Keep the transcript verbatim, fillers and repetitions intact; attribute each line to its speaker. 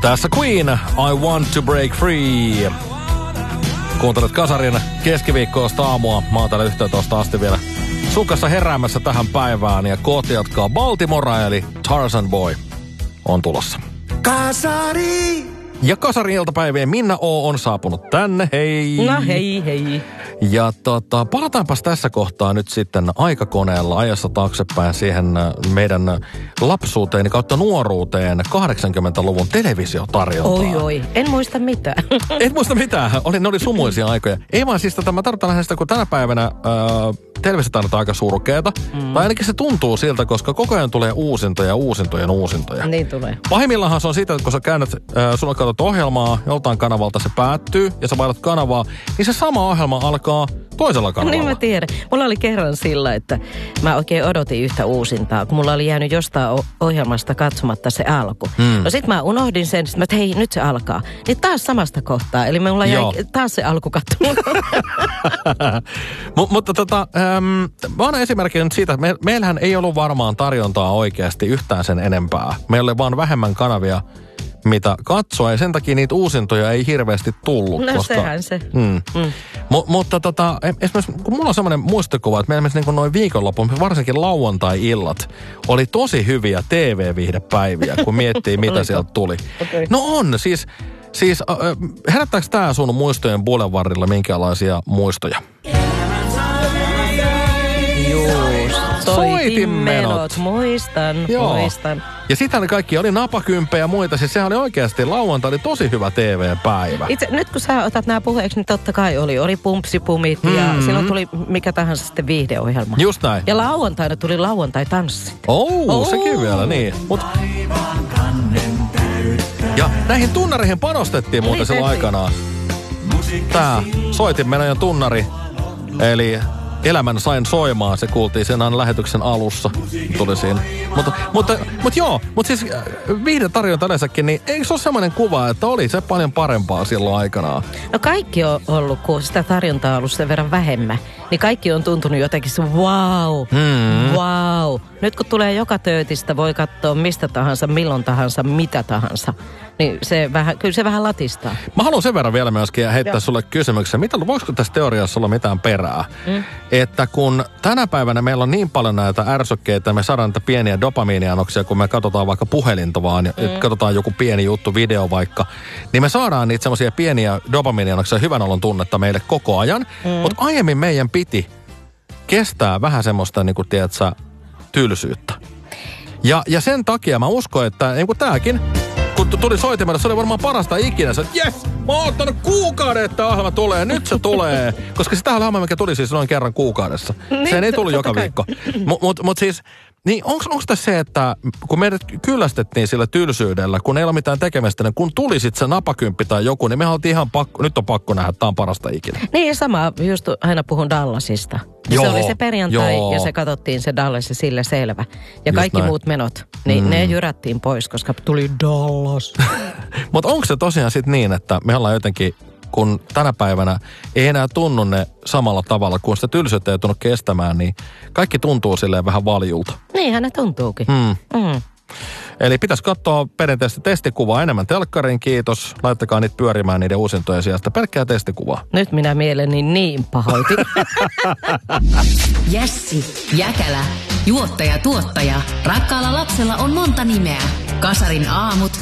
Speaker 1: Tässä Queen, I Want to Break Free. Kuuntelet Kasarin keskiviikkoista aamua. Mä oon täällä yhteentoista asti vielä sukassa heräämässä tähän päivään. Ja kohti jatkaa Baltimore, eli Tarzan Boy on tulossa.
Speaker 2: Kasari!
Speaker 1: Ja Kasarin iltapäivien Minna O on saapunut tänne. Hei!
Speaker 3: No hei, hei.
Speaker 1: Ja tota, palataanpas tässä kohtaa nyt sitten aikakoneella ajassa taaksepäin siihen meidän lapsuuteen kautta nuoruuteen kahdeksankymmentäluvun televisiotarjontaan.
Speaker 3: Oi, oi. En muista mitään.
Speaker 1: Et muista mitään. Oli, ne oli sumuisia aikoja. Ei vaan siis tätä, mä tarkoitan lähinnä sitä, kun tänä päivänä ää, televisiotarjonta on aika surkeata. Mm. Tai ainakin se tuntuu siltä, koska koko ajan tulee uusintoja, uusintoja, uusintoja.
Speaker 3: Niin tulee.
Speaker 1: Pahimmillaan se on siitä, että kun sä käännät, äh, sulla katsot ohjelmaa, joltain kanavalta se päättyy, ja sä vaihdat kanavaa, niin se sama ohjelma alkaa toisella kanavalla.
Speaker 3: Niin mä tiedän. Mulla oli kerran sillä, että mä oikein odotin yhtä uusintaa, kun mulla oli jäänyt jostain ohjelmasta katsomatta se alku. Hmm. No sit mä unohdin sen, sit mä, että hei, nyt se alkaa. Niin taas samasta kohtaa, eli mulla jäi Joo. taas se alku katsomaan.
Speaker 1: M- mutta tota, ähm, mä oon esimerkiksi nyt siitä, että me, meillähän ei ollut varmaan tarjontaa oikeasti yhtään sen enempää. Meillä oli vaan vähemmän kanavia, mitä katsoa, ja sen takia niitä uusintoja ei hirveästi tullut.
Speaker 3: No
Speaker 1: koska,
Speaker 3: sehän se.
Speaker 1: Mm. Mm. M- mutta tota, esimerkiksi kun mulla on semmoinen muistikuva, että meillä niin noin viikonlopun, varsinkin lauantai-illat, oli tosi hyviä T V-viihdepäiviä, kun miettii, mitä sieltä tuli. Okay. No on, siis, siis äh, herättääkö tää sun muistojen boulevardilla minkälaisia muistoja?
Speaker 3: Soitinmenot. Muistan, Joo. muistan.
Speaker 1: Ja sitä oli kaikki, oli napakymppejä ja muita. Siis sehän oli oikeasti, lauantai oli tosi hyvä T V-päivä.
Speaker 3: Itse, nyt kun sä otat nämä puheeksi, niin totta kai oli. Oli pumpsipumit mm-hmm. ja silloin tuli mikä tahansa sitten viihdeohjelma.
Speaker 1: Just näin.
Speaker 3: Ja lauantaina tuli lauantai-tanssit.
Speaker 1: Oh, oh, sekin vielä, niin. Mut... Ja näihin tunnareihin panostettiin muuten silloin aikanaan. Tää soitinmenojen tunnari, eli... Elämän sain soimaan, se kuultiin sen aina lähetyksen alussa. Tuli siinä. Mutta, mutta, mutta joo, mutta siis viihdetarjonta yleensäkin, niin eikö se ole semmoinen kuva, että oli se paljon parempaa silloin aikanaan?
Speaker 3: No kaikki on ollut, kun sitä tarjontaa on ollut sen verran vähemmän, niin kaikki on tuntunut jotenkin se wow, mm. wow. Nyt kun tulee joka töötistä, voi katsoa mistä tahansa, milloin tahansa, mitä tahansa. Niin se vähän, kyllä se vähän latistaa.
Speaker 1: Mä haluan sen verran vielä myöskin heittää Joo. sulle kysymyksen. Mitä, voisiko tässä teoriassa olla mitään perää? Mm. Että kun tänä päivänä meillä on niin paljon näitä ärsykkeitä, me saadaan näitä pieniä dopamiiniannoksia, kun me katsotaan vaikka puhelinta vaan, mm. katsotaan joku pieni juttu, video vaikka, niin me saadaan niitä semmoisia pieniä dopamiiniannoksia, hyvän olon tunnetta meille koko ajan. Mm. Mutta aiemmin meidän piti kestää vähän semmoista, niin kuin tiedätkö, tylsyyttä. Ja, ja sen takia mä uskon, että niin kuin tääkin, kun tuli soitimella, se oli varmaan parasta ikinä. Se, että jes, mä oon ottanut kuukauden, että ohjelma tulee, nyt se tulee. Koska sitähän ohjelma, mikä tuli siis noin kerran kuukaudessa. Niin, se ei tullut joka viikko. Mutta mut, mut siis, niin onko tässä se, että kun meidät kyllästettiin sillä tylsyydellä, kun ei ole mitään tekemistä, niin kun tuli sit se napakymppi tai joku, niin me oltiin ihan pakko, nyt on pakko nähdä, että tää on parasta ikinä.
Speaker 3: Niin sama, just aina puhun Dallasista. Joo, se oli se perjantai joo. ja se katsottiin se Dallas ja sillä selvä. Ja just kaikki näin. Muut menot, niin mm. ne jyrättiin pois, koska tuli Dallas.
Speaker 1: Mutta onko se tosiaan sitten niin, että me ollaan jotenkin, kun tänä päivänä ei enää tunnu ne samalla tavalla, kun sitä tylsyyttä ei tunnu kestämään, niin kaikki tuntuu silleen vähän valjulta.
Speaker 3: Niinhän ne tuntuukin.
Speaker 1: Mm. Mm. Eli pitäisi katsoa perinteistä testikuvaa enemmän telkkarin, kiitos. Laittakaa niitä pyörimään niiden uusintojen sijasta. Pelkkää testikuvaa.
Speaker 3: Nyt minä mieleni niin pahoitin.
Speaker 4: Jässi, Jäkälä, juottaja, tuottaja. Rakkaalla lapsella on monta nimeä. Kasarin aamut.